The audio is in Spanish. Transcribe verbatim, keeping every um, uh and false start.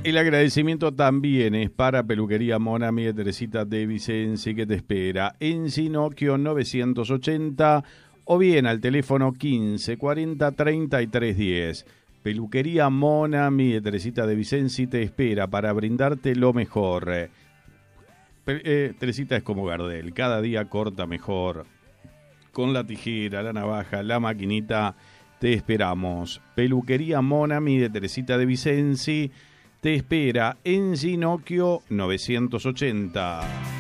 El agradecimiento también es para Peluquería Monami de Teresita de Vicenzi, que te espera en Sinocchio novecientos ochenta o bien al teléfono quince cuarenta treinta y tres diez. Peluquería Monami de Teresita de Vicenzi te espera para brindarte lo mejor. Pe- eh, Teresita es como Gardel, cada día corta mejor. Con la tijera, la navaja, la maquinita, te esperamos. Peluquería Monami de Teresita de Vicenzi te espera en Sinocchio novecientos ochenta.